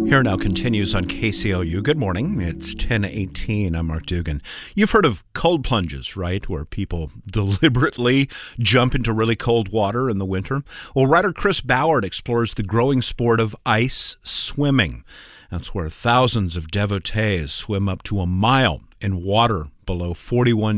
Here Now continues on KCOU. Good morning. It's 10:18. I'm Mark Dugan. You've heard of cold plunges, right? Where people deliberately jump into really cold water in the winter. Well, writer Chris Ballard explores the growing sport of ice swimming. That's where thousands of devotees swim up to a mile in water below 41